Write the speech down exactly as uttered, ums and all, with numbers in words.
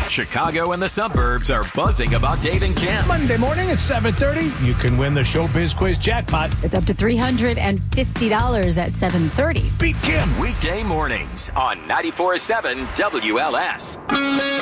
Chicago and the suburbs are buzzing about Dave and Kim. Monday morning at seven thirty, you can win the Showbiz Quiz jackpot. It's up to three hundred fifty dollars at seven thirty. Beat Kim. Weekday mornings on ninety-four point seven W L S.